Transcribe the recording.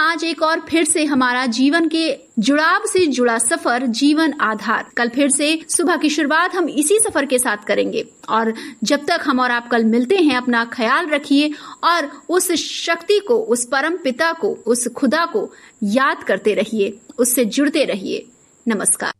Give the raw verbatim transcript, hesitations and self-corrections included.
आज एक और फिर से हमारा जीवन के जुड़ाव से जुड़ा सफर जीवन आधार। कल फिर से सुबह की शुरुआत हम इसी सफर के साथ करेंगे और जब तक हम और आप कल मिलते हैं, अपना ख्याल रखिए और उस शक्ति को, उस परम पिता को, उस खुदा को याद करते रहिए, उससे जुड़ते रहिए। नमस्कार।